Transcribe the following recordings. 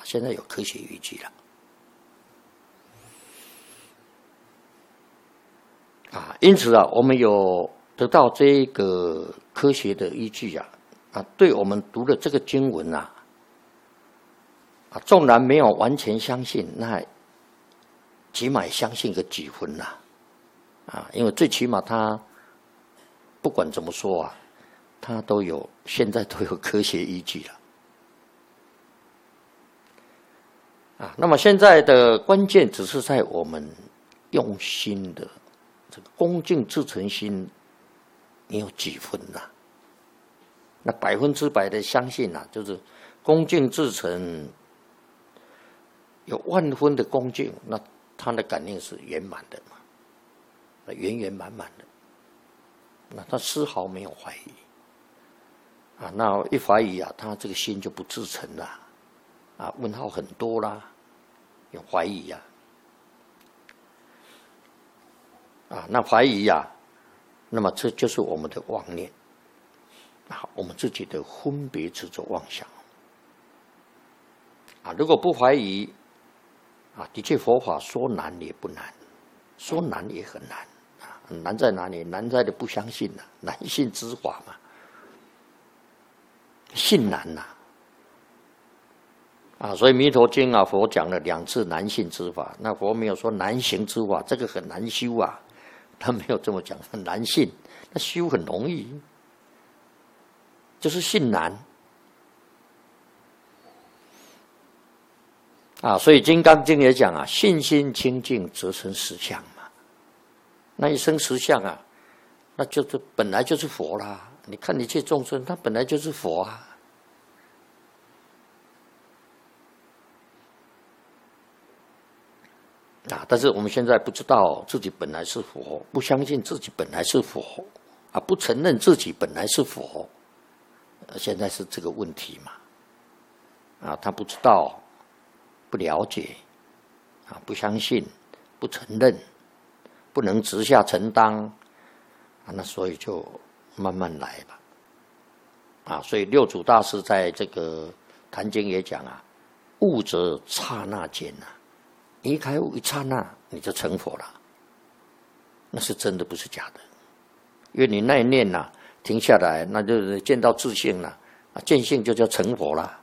现在有科学依据了。因此我们有得到这个科学的依据对我们读的这个经文纵然没有完全相信，那起码也相信个几分因为最起码他不管怎么说他现在都有科学依据了那么现在的关键只是在我们用心的这个恭敬至诚心，你有几分那100%的相信就是恭敬至诚，有10000分的恭敬，那他的感应是圆满的嘛，圆圆满满的，那他丝毫没有怀疑那一怀疑他这个心就不至诚了问号很多啦，有怀疑那怀疑那么这就是我们的妄念我们自己的分别执着妄想如果不怀疑的确佛法说难也不难，说难也很难难在哪里？难在的不相信难信之法嘛，信难所以弥陀经佛讲了2次难信之法，那佛没有说难行之法，这个很难修他没有这么讲，很难信，那修很容易，就是信难所以《金刚经》也讲信心清净则成实相嘛，那一生实相那就是本来就是佛啦。你看一切众生，他本来就是佛但是我们现在不知道自己本来是佛，不相信自己本来是佛不承认自己本来是佛，现在是这个问题嘛他不知道，不了解不相信，不承认，不能直下承担那所以就慢慢来吧所以六祖大师在这个坛经也讲悟则刹那间你一开悟一刹那你就成佛了，那是真的不是假的，因为你那一念停下来，那就是见到自性了见性就叫成佛了。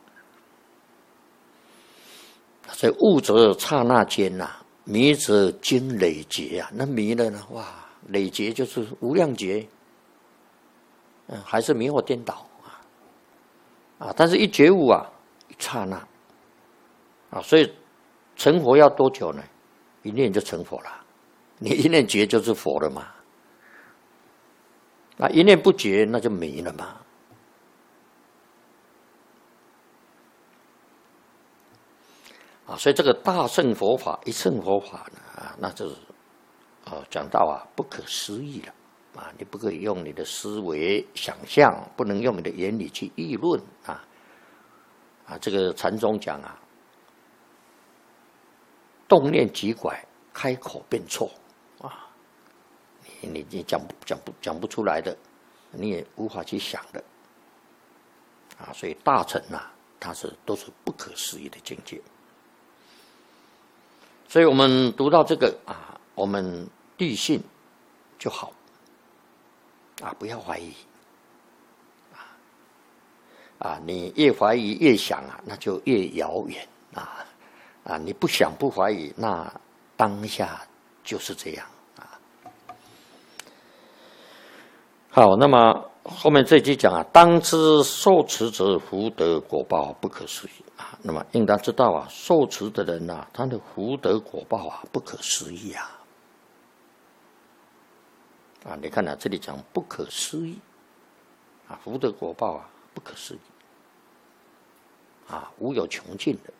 所以悟则刹那间迷则经累劫那迷了呢累劫就是无量劫还是迷惑颠倒但是一觉悟一刹那所以成佛要多久呢？一念就成佛了，你一念觉就是佛了嘛，那一念不觉那就迷了嘛所以这个大乘佛法一乘佛法呢那就是讲到不可思议了你不可以用你的思维想象，不能用你的言语去议论这个禅宗讲动念即拐，开口便错你讲不出来的，你也无法去想的所以大乘它都是不可思议的境界。所以我们读到这个我们笃信就好不要怀疑你越怀疑越想那就越遥远你不想不怀疑，那当下就是这样好，那么后面这句讲当知受持者福德果报不可思议那么应当知道受持的人他的福德果报不可思议你看这里讲不可思议福德果报不可思议无有穷尽的。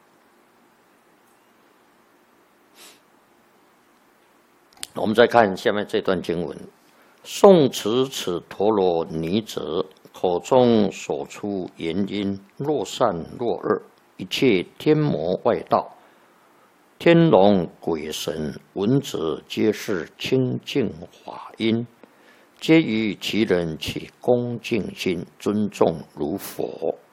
我们再看下面这段经文：诵持此陀罗尼者，口中所出言音，若善若恶，一切天魔外道、天龙鬼神闻者，皆是清净法音，皆于其人起恭敬心，尊重如佛。